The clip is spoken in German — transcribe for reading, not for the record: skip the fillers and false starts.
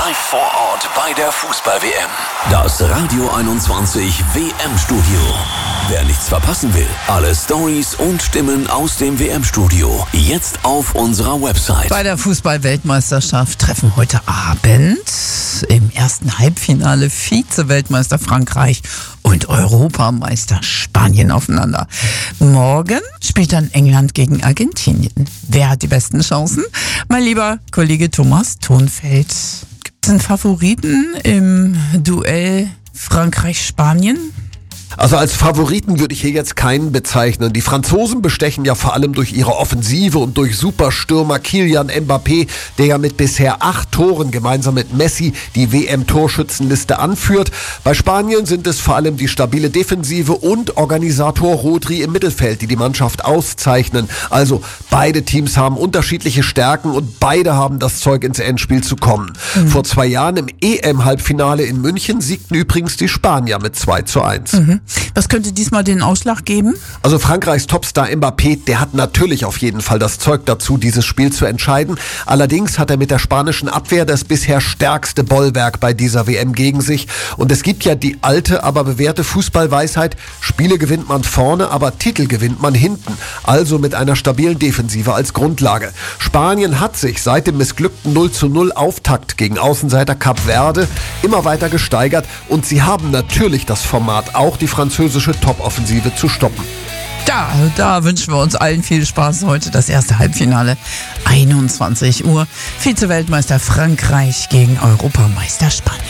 Live vor Ort bei der Fußball-WM. Das Radio 21 WM-Studio. Wer nichts verpassen will, alle Stories und Stimmen aus dem WM-Studio jetzt auf unserer Website. Bei der Fußball-Weltmeisterschaft treffen heute Abend im ersten Halbfinale Vize-Weltmeister Frankreich und Europameister Spanien aufeinander. Morgen spielt dann England gegen Argentinien. Wer hat die besten Chancen? Mein lieber Kollege Thomas Thonfeld. Gibt es einen Favoriten im Duell Frankreich-Spanien? Also als Favoriten würde ich hier jetzt keinen bezeichnen. Die Franzosen bestechen ja vor allem durch ihre Offensive und durch Superstürmer Kylian Mbappé, der ja mit bisher 8 Toren gemeinsam mit Messi die WM-Torschützenliste anführt. Bei Spanien sind es vor allem die stabile Defensive und Organisator Rodri im Mittelfeld, die die Mannschaft auszeichnen. Also beide Teams haben unterschiedliche Stärken und beide haben das Zeug, ins Endspiel zu kommen. Vor 2 Jahren im EM-Halbfinale in München siegten übrigens die Spanier mit 2:1. Was könnte diesmal den Ausschlag geben? Also Frankreichs Topstar Mbappé, der hat natürlich auf jeden Fall das Zeug dazu, dieses Spiel zu entscheiden. Allerdings hat er mit der spanischen Abwehr das bisher stärkste Bollwerk bei dieser WM gegen sich. Und es gibt ja die alte, aber bewährte Fußballweisheit: Spiele gewinnt man vorne, aber Titel gewinnt man hinten. Also mit einer stabilen Defensive als Grundlage. Spanien hat sich seit dem missglückten 0:0 Auftakt gegen Außenseiter Kap Verde immer weiter gesteigert. Und sie haben natürlich das Format, auch die französische Top-Offensive zu stoppen. Da wünschen wir uns allen viel Spaß heute. Das erste Halbfinale, 21 Uhr. Vize-Weltmeister Frankreich gegen Europameister Spanien.